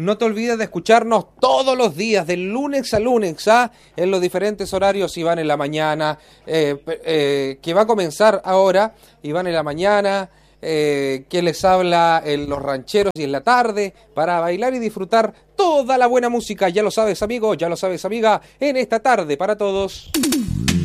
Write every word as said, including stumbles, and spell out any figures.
No te olvides de escucharnos todos los días, de lunes a lunes, ¿ah? En los diferentes horarios, Iván en la mañana, eh, eh, que va a comenzar ahora, Iván en la mañana, eh, que les habla en los rancheros y en la tarde, para bailar y disfrutar toda la buena música. Ya lo sabes, amigo, ya lo sabes, amiga, en esta tarde para todos.